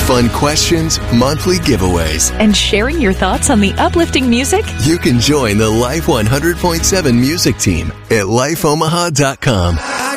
fun questions, monthly giveaways. And sharing your thoughts on the uplifting music? You can join the Life 100.7 music team at lifeomaha.com.